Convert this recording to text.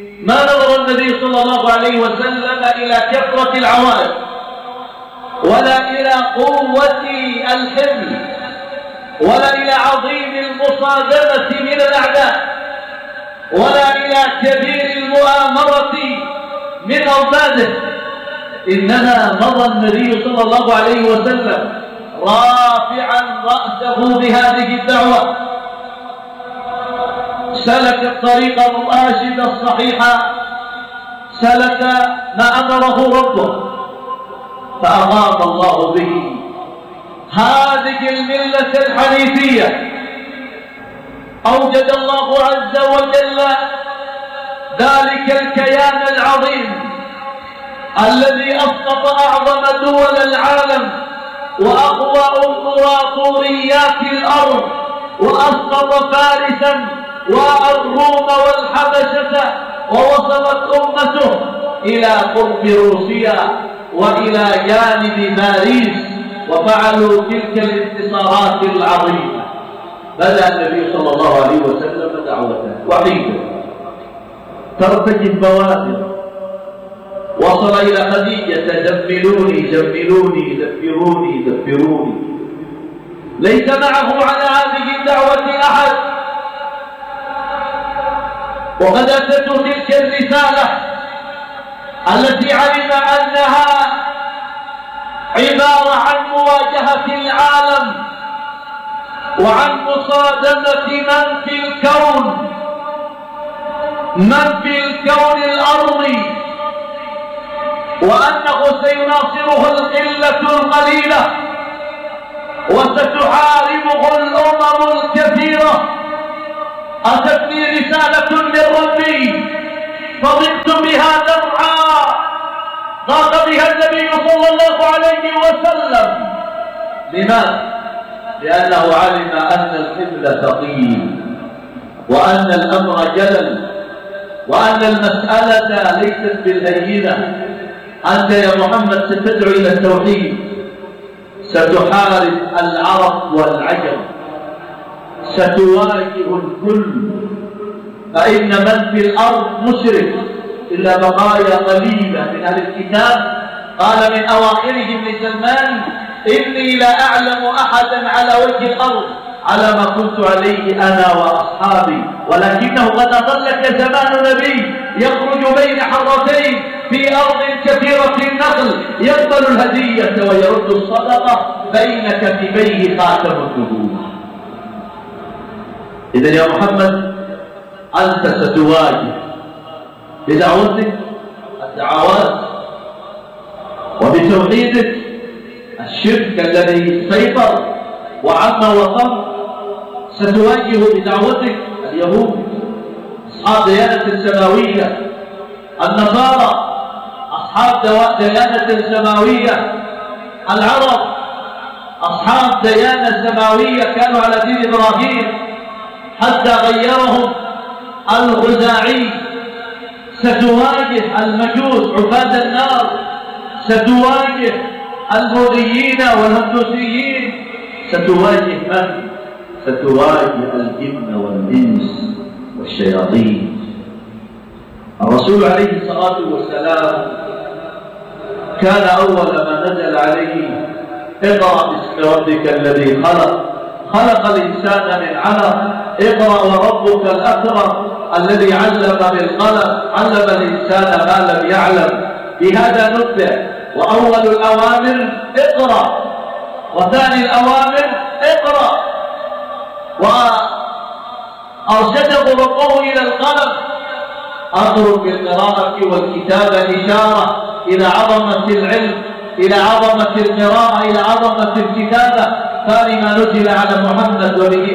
ما نظر النبي صلى الله عليه وسلم إلى كثرة العوائق ولا إلى قوة الحمل ولا إلى عظيم المصادمة من الأعداء ولا إلى كبير المؤامرة من أوتاده، إنما مضى النبي صلى الله عليه وسلم رافعا رأسه بهذه الدعوة، سلك الطريق الراشد الصحيح، سلك ما أمره ربه، فأقام الله به هذه الملة الحنيفية. أوجد الله عز وجل ذلك الكيان العظيم الذي أسقط أعظم دول العالم وأقوى إمبراطوريات الأرض، وأسقط فارسا والروم والحبشة، ووصلت أمته إلى قرب روسيا وإلى جانب باريس، وفعلوا تلك الانتصارات العظيمة. بدأ النبي صلى الله عليه وسلم دعوته وحيدا ترتجي البوادر، وصل إلى خديجة: زملوني زملوني ذكروني ذكروني. ليس معه على هذه الدعوة أحد، وقد أتته تلك الرسالة التي علم أنها عبارة عن مواجهة العالم وعن مصادمة من في الكون، من في الكون الأرضي، وأنه سيناصره القلة القليلة وستحاربه الأمم الكثيرة. أتتني رسالة من ربي فضقت بها ذرعا، ضاق بها النبي صلى الله عليه وسلم. لماذا؟ لأنه علم أن الحمل ثقيل، وأن الأمر جلل، وأن المسألة ليست بالهينة. أنت يا محمد ستدعو إلى التوحيد، ستحارب العرب والعجم، ستواجه الكل، فإن من في الأرض مشرك إلا بقايا قليلة من أهل الكتاب. قال من أواخرهم لسلمان: إني لا أعلم أحدا على وجه الأرض على ما كنت عليه أنا وأصحابي، ولكنه قد أضلك زمان نبي يخرج بين حرتين في أرض كثيرة النخل، يقبل الهدية ويرد الصدقة، بين كتفيه خاتم النبوة. إذن يا محمد أنت ستواجه بدعوتك الدعوات وبتوحيدك الشرك الذي سيطر وعم وطم، ستواجه بدعوتك اليهود أصحاب ديانة سماوية، النصارى أصحاب ديانة سماوية، العرب أصحاب ديانة سماوية كانوا على دين إبراهيم حتى غيرهم الخزاعي. ستواجه المجوس عباد النار، ستواجه البوذيين والهندوسيين، ستواجه من؟ ستواجه الجن والإنس والشياطين. الرسول عليه الصلاة والسلام كان أول ما نزل عليه: اقرأ باسم ربك الذي خلق، خلق الإنسان من علق، اقرأ وربك الأكرم الذي علم بالقلم، علم الإنسان ما لم يعلم. بهذا نبدأ، وأول الأوامر اقرأ، وثاني الأوامر اقرأ، وأرشده ربه إلى القلم: أضرب بالقراءة والكتابة إشارة إلى عظمة العلم، إلى عظمة القراءة، إلى عظمة الكتابة. ثاني ما نزل على محمد وبه